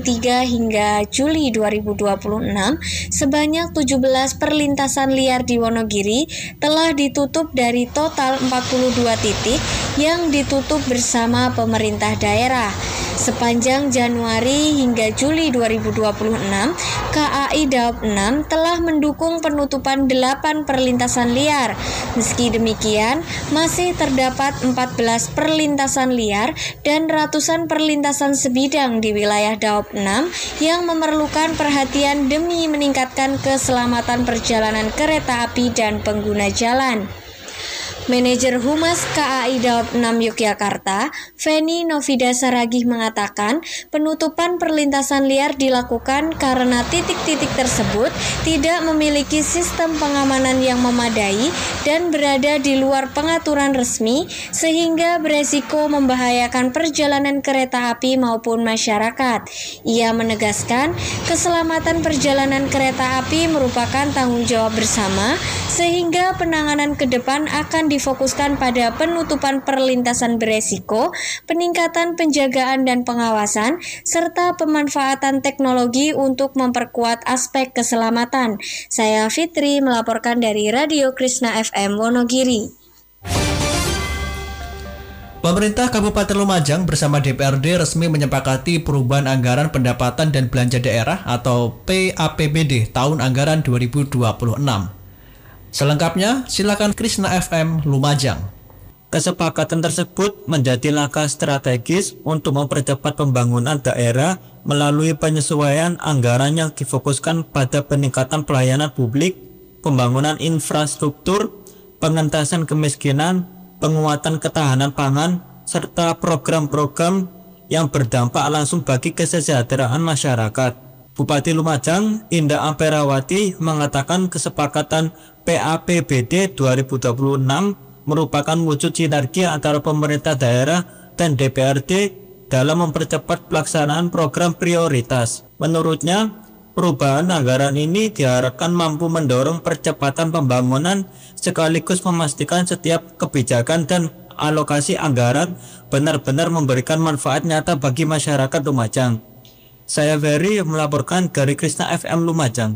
2023 hingga Juli 2026, sebanyak 17 perlintasan liar di Wonogiri telah ditutup dari total 42 titik yang ditutup bersama pemerintah daerah. Sepanjang Januari hingga Juli 2026, KAI Daop 6 telah mendukung penutupan 8 perlintasan liar. Meski demikian, masih terdapat 14 perlintasan liar dan ratusan perlintasan sebidang di wilayah Daop 6 yang memerlukan perhatian demi meningkatkan keselamatan perjalanan kereta api dan pengguna jalan. Manajer Humas KAI Daop 6 Yogyakarta, Feni Novida Saragih mengatakan, penutupan perlintasan liar dilakukan karena titik-titik tersebut tidak memiliki sistem pengamanan yang memadai dan berada di luar pengaturan resmi sehingga beresiko membahayakan perjalanan kereta api maupun masyarakat. Ia menegaskan, keselamatan perjalanan kereta api merupakan tanggung jawab bersama sehingga penanganan ke depan akan difokuskan pada penutupan perlintasan beresiko, peningkatan penjagaan dan pengawasan, serta pemanfaatan teknologi untuk memperkuat aspek keselamatan. Saya Fitri melaporkan dari Radio Krishna FM Wonogiri. Pemerintah Kabupaten Lumajang bersama DPRD resmi menyepakati perubahan anggaran pendapatan dan belanja daerah atau PAPBD tahun anggaran 2026. Selengkapnya, silakan Krishna FM Lumajang. Kesepakatan tersebut menjadi langkah strategis untuk mempercepat pembangunan daerah melalui penyesuaian anggaran yang difokuskan pada peningkatan pelayanan publik, pembangunan infrastruktur, pengentasan kemiskinan, penguatan ketahanan pangan, serta program-program yang berdampak langsung bagi kesejahteraan masyarakat. Bupati Lumajang, Indah Amperawati, mengatakan kesepakatan PAPBD 2026 merupakan wujud sinergi antara pemerintah daerah dan DPRD dalam mempercepat pelaksanaan program prioritas. Menurutnya, perubahan anggaran ini diharapkan mampu mendorong percepatan pembangunan sekaligus memastikan setiap kebijakan dan alokasi anggaran benar-benar memberikan manfaat nyata bagi masyarakat Lumajang. Saya Ferry melaporkan dari Krishna FM Lumajang.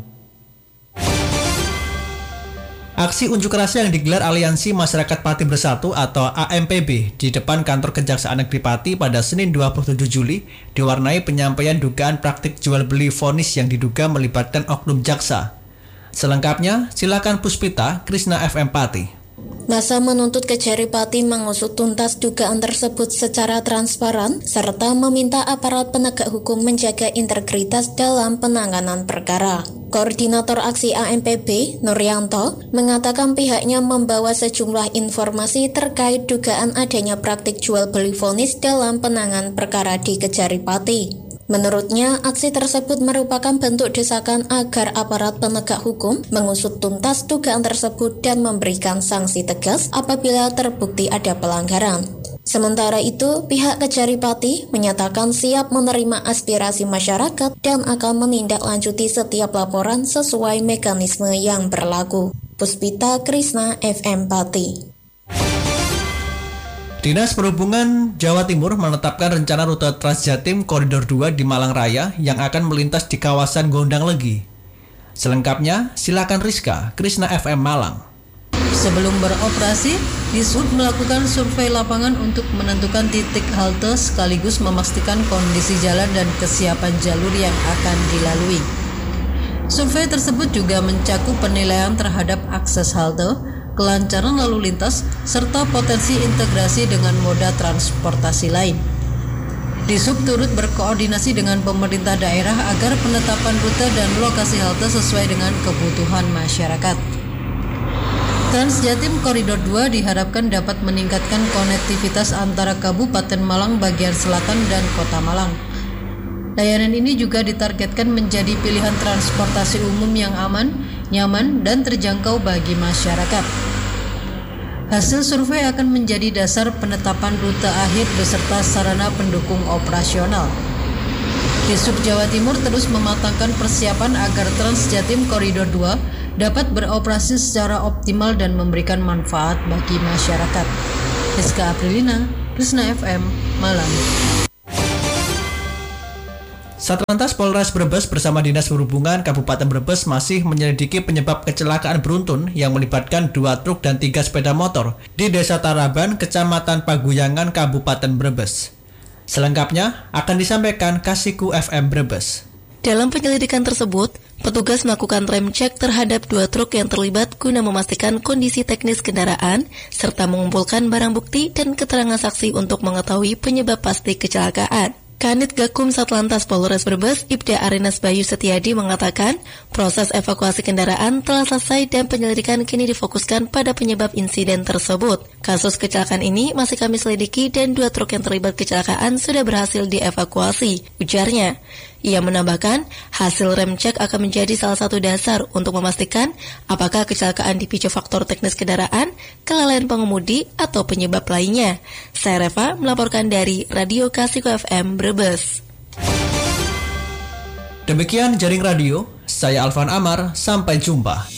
Aksi unjuk rasa yang digelar Aliansi Masyarakat Pati Bersatu atau AMPB di depan kantor Kejaksaan Negeri Pati pada Senin 27 Juli diwarnai penyampaian dugaan praktik jual beli vonis yang diduga melibatkan oknum jaksa. Selengkapnya, silakan Puspita, Krishna FM Pati. Masa menuntut Kejari Pati mengusut tuntas dugaan tersebut secara transparan serta meminta aparat penegak hukum menjaga integritas dalam penanganan perkara. Koordinator aksi AMPB, Nuryanto, mengatakan pihaknya membawa sejumlah informasi terkait dugaan adanya praktik jual beli vonis dalam penanganan perkara di Kejari Pati. Menurutnya, aksi tersebut merupakan bentuk desakan agar aparat penegak hukum mengusut tuntas dugaan tersebut dan memberikan sanksi tegas apabila terbukti ada pelanggaran. Sementara itu, pihak Kejari Pati menyatakan siap menerima aspirasi masyarakat dan akan menindaklanjuti setiap laporan sesuai mekanisme yang berlaku. Puspita, Krishna FM Pati. Dinas Perhubungan Jawa Timur menetapkan rencana rute Transjatim Koridor 2 di Malang Raya yang akan melintas di kawasan Gondang Legi. Selengkapnya, silakan Rizka, Krishna FM Malang. Sebelum beroperasi, Dishub melakukan survei lapangan untuk menentukan titik halte sekaligus memastikan kondisi jalan dan kesiapan jalur yang akan dilalui. Survei tersebut juga mencakup penilaian terhadap akses halte, kelancaran lalu lintas, serta potensi integrasi dengan moda transportasi lain. Dishub turut berkoordinasi dengan pemerintah daerah agar penetapan rute dan lokasi halte sesuai dengan kebutuhan masyarakat. Transjatim Koridor 2 diharapkan dapat meningkatkan konektivitas antara Kabupaten Malang bagian selatan dan Kota Malang. Layanan ini juga ditargetkan menjadi pilihan transportasi umum yang aman, nyaman, dan terjangkau bagi masyarakat. Hasil survei akan menjadi dasar penetapan rute akhir beserta sarana pendukung operasional. Dishub Jawa Timur terus mematangkan persiapan agar Transjatim Koridor 2 dapat beroperasi secara optimal dan memberikan manfaat bagi masyarakat. Rizka Aprilina, Krishna FM, Malang. Satlantas Polres Brebes bersama Dinas Perhubungan Kabupaten Brebes masih menyelidiki penyebab kecelakaan beruntun yang melibatkan 2 truk dan 3 sepeda motor di Desa Taraban, Kecamatan Paguyangan, Kabupaten Brebes. Selengkapnya akan disampaikan Kasiku FM Brebes. Dalam penyelidikan tersebut, petugas melakukan rem cek terhadap 2 truk yang terlibat guna memastikan kondisi teknis kendaraan serta mengumpulkan barang bukti dan keterangan saksi untuk mengetahui penyebab pasti kecelakaan. Kanit Gakum Satlantas Polres Brebes, Ibda Arenas Bayu Setiadi mengatakan, proses evakuasi kendaraan telah selesai dan penyelidikan kini difokuskan pada penyebab insiden tersebut. Kasus kecelakaan ini masih kami selidiki dan 2 truk yang terlibat kecelakaan sudah berhasil dievakuasi, ujarnya. Ia menambahkan, hasil rem cek akan menjadi salah satu dasar untuk memastikan apakah kecelakaan dipicu faktor teknis kendaraan, kelalaian pengemudi, atau penyebab lainnya. Saya Reva melaporkan dari Radio Kasiku FM Brebes. Demikian Jaring Radio, saya Alvan Amar, sampai jumpa.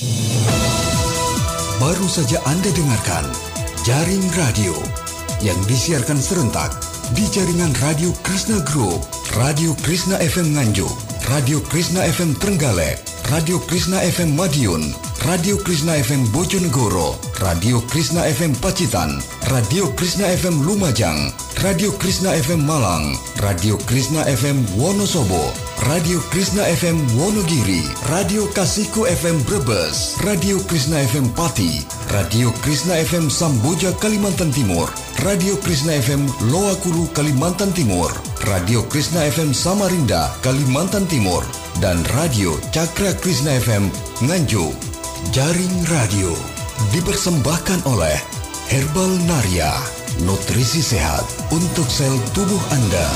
Baru saja Anda dengarkan Jaring Radio yang disiarkan serentak di jaringan Radio Krishna Group, Radio Krishna FM Nganjuk, Radio Krishna FM Trenggalek, Radio Krishna FM Madiun, Radio Krishna FM Bojonegoro, Radio Krishna FM Pacitan, Radio Krishna FM Lumajang, Radio Krishna FM Malang, Radio Krishna FM Wonosobo, Radio Krishna FM Wonogiri, Radio Kasiku FM Brebes, Radio Krishna FM Pati, Radio Krishna FM Samboja Kalimantan Timur, Radio Krishna FM Loakulu Kalimantan Timur, Radio Krishna FM Samarinda Kalimantan Timur, dan Radio Cakra Krishna FM Nganjuk. Jaring Radio dipersembahkan oleh Herbal Naria, nutrisi sehat untuk sel tubuh Anda.